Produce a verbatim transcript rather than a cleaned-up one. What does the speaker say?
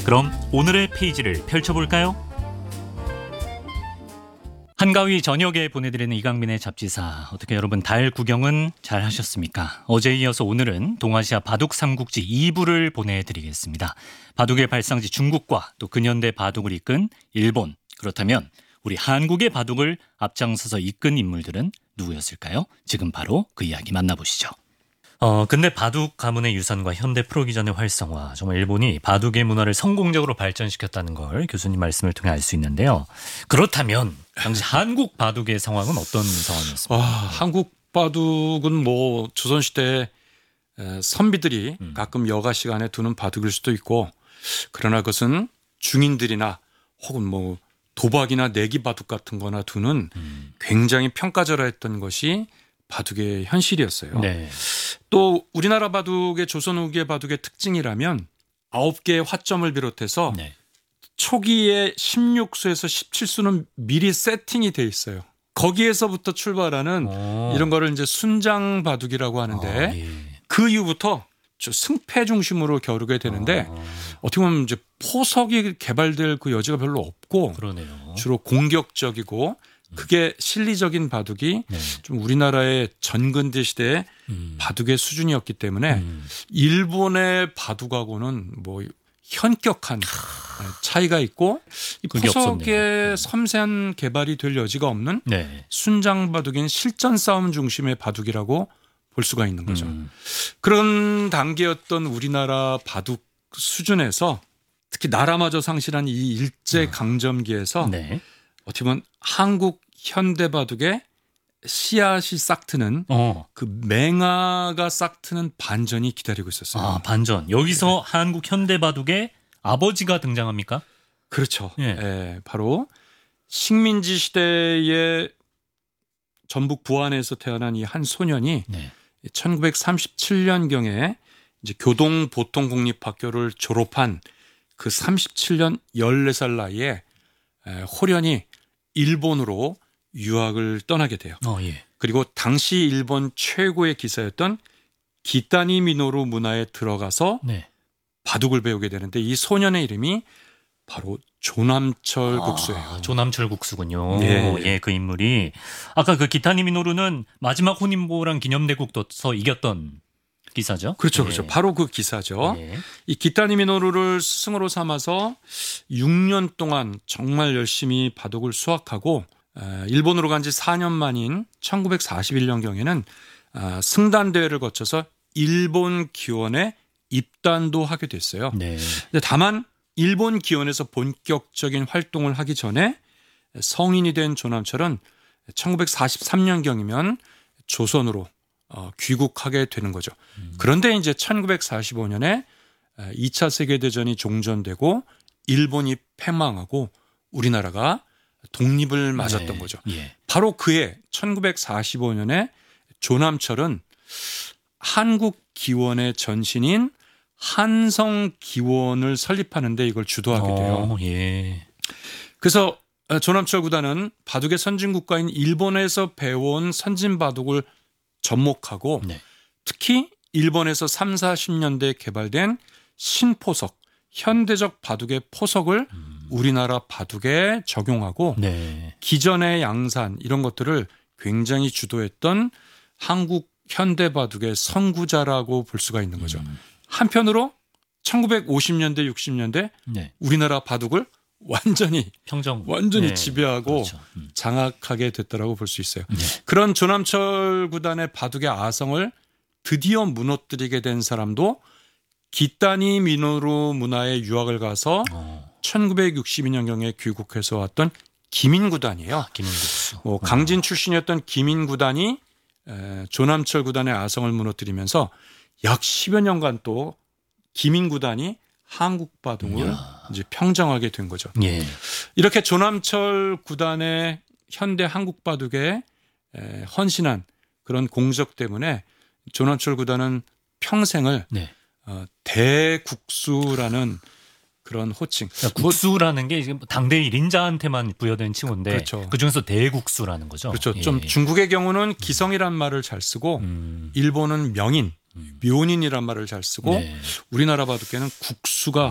그럼 오늘의 페이지를 펼쳐볼까요? 한가위 저녁에 보내드리는 이강민의 잡지사. 어떻게 여러분 달 구경은 잘 하셨습니까? 어제에 이어서 오늘은 동아시아 바둑 삼국지 이 부를 보내드리겠습니다. 바둑의 발상지 중국과 또 근현대 바둑을 이끈 일본. 그렇다면 우리 한국의 바둑을 앞장서서 이끈 인물들은 누구였을까요? 지금 바로 그 이야기 만나보시죠. 어, 근데 바둑 가문의 유산과 현대 프로기전의 활성화, 정말 일본이 바둑의 문화를 성공적으로 발전시켰다는 걸 교수님 말씀을 통해 알 수 있는데요. 그렇다면 당시 한국 바둑의 상황은 어떤 상황이었습니까? 아, 한국 바둑은 뭐 조선시대 선비들이 음. 가끔 여가 시간에 두는 바둑일 수도 있고, 그러나 그것은 중인들이나 혹은 뭐 도박이나 내기 바둑 같은 거나 두는 음. 굉장히 평가절하했던 것이 바둑의 현실이었어요. 네. 또 우리나라 바둑의 조선 후기의 바둑의 특징이라면 아홉 개의 화점을 비롯해서 네. 초기에 십육 수에서 십칠 수는 미리 세팅이 돼 있어요. 거기에서부터 출발하는 오. 이런 거를 이제 순장 바둑이라고 하는데, 아, 예. 그 이후부터 승패 중심으로 겨루게 되는데, 아, 어떻게 보면 이제 포석이 개발될 그 여지가 별로 없고 그러네요. 주로 공격적이고, 그게 실리적인 바둑이 네. 좀 우리나라의 전근대 시대의 음. 바둑의 수준이었기 때문에 음. 일본의 바둑하고는 뭐 현격한 차이가 있고, 이 그게 포석의 없었네요. 섬세한 개발이 될 여지가 없는 네. 순장 바둑인 실전 싸움 중심의 바둑이라고 볼 수가 있는 거죠. 음. 그런 단계였던 우리나라 바둑 수준에서 특히 나라마저 상실한 이 일제 강점기에서 네. 어떻게 보면 한국 현대 바둑의 씨앗이 싹트는, 어. 그 맹아가 싹트는 반전이 기다리고 있었어요. 아, 반전. 여기서 한국 현대 바둑의 아버지가 등장합니까? 그렇죠. 예. 예, 바로 식민지 시대의 전북 부안에서 태어난 이 한 소년이 네. 천구백삼십칠 년경에 이제 교동보통국립학교를 졸업한 그 삼십칠 년 열네 살 나이에 호련히 일본으로 유학을 떠나게 돼요. 어, 예. 그리고 당시 일본 최고의 기사였던 기타니 미노루 문화에 들어가서 네. 바둑을 배우게 되는데, 이 소년의 이름이 바로 조남철 아, 국수예요. 조남철 국수군요. 예. 예, 그 인물이 아까 그 기타니 미노루는 마지막 혼인보호랑 기념대국도서 이겼던 기사죠. 그렇죠, 예. 그렇죠. 바로 그 기사죠. 예. 이 기타니 미노루를 스승으로 삼아서 육 년 동안 정말 열심히 바둑을 수학하고, 일본으로 간 지 사 년 만인 천구백사십일 년경에는 승단 대회를 거쳐서 일본 기원에 입단도 하게 됐어요. 네. 근데 다만 일본 기원에서 본격적인 활동을 하기 전에 성인이 된 조남철은 천구백사십삼 년경이면 조선으로 귀국하게 되는 거죠. 음. 그런데 이제 천구백사십오 년에 이 차 세계대전이 종전되고 일본이 패망하고 우리나라가 독립을 맞았던 네. 거죠. 예. 바로 그해 천구백사십오 년에 조남철은 한국 기원의 전신인 한성 기원을 설립하는데 이걸 주도하게 돼요. 어, 예. 그래서 조남철 구단은 바둑의 선진 국가인 일본에서 배워온 선진 바둑을 접목하고, 네. 특히 일본에서 삼, 사십 년대에 개발된 신포석, 현대적 바둑의 포석을 음. 우리나라 바둑에 적용하고, 네. 기전의 양산 이런 것들을 굉장히 주도했던 한국 현대 바둑의 선구자라고 볼 수가 있는 거죠. 음. 한편으로 천구백오십 년대, 육십 년대 네. 우리나라 바둑을 완전히 평정 완전히 네. 지배하고 그렇죠. 음. 장악하게 됐다라고 볼 수 있어요. 네. 그런 조남철 구단의 바둑의 아성을 드디어 무너뜨리게 된 사람도 기타니 미노루 문화에 유학을 가서 어. 천구백육십이 년경에 귀국해서 왔던 김인구단이에요. 김인국수. 뭐 강진 출신이었던 김인구단이 조남철 구단의 아성을 무너뜨리면서 약 십여 년간 또 김인구단이 한국 바둑을 이야. 이제 평정하게 된 거죠. 예. 이렇게 조남철 구단의 현대 한국 바둑에 헌신한 그런 공적 때문에 조남철 구단은 평생을 네. 어, 대국수라는 그런 호칭. 그러니까 국수라는 게 지금 당대 일 인자한테만 부여된 칭호인데 그렇죠. 그중에서 대국수라는 거죠. 그렇죠. 예. 좀 중국의 경우는 기성이란 말을 잘 쓰고 음. 일본은 명인, 음. 묘닌이란 말을 잘 쓰고 네. 우리나라 바둑계는 국수가